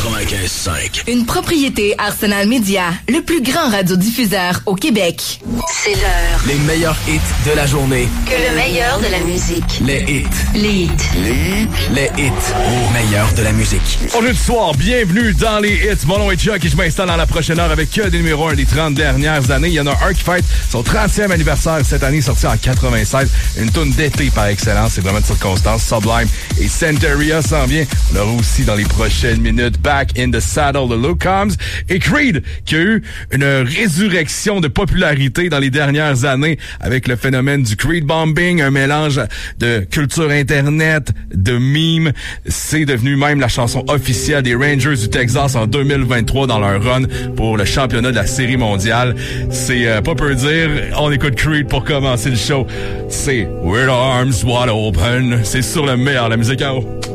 95.5. Une propriété Arsenal Media, le plus grand radiodiffuseur au Québec. C'est l'heure. Les meilleurs hits de la journée. Que le meilleur de la musique. Les hits. Les hits. Les hits. Au meilleur de la musique. Bonjour du soir, bienvenue dans les hits. Mon nom est Chuck et je m'installe dans la prochaine heure avec que des numéros 1 des 30 dernières années. Il y en a un qui fête son 30e anniversaire cette année, sorti en 96. Une toune d'été par excellence, c'est vraiment de circonstance. Sublime et Santeria s'en vient. On aura aussi dans les prochaines minutes Back in the Saddle de Luke Combs et Creed qui a eu une résurrection de popularité dans les dernières années avec le phénomène du Creed bombing, un mélange de culture internet, de memes. C'est devenu même la chanson officielle des Rangers du Texas en 2023 dans leur run pour le championnat de la Série mondiale. C'est pas peu dire. On écoute Creed pour commencer le show. C'est With Arms Wide Open. C'est sur le meilleur, la musique à eau.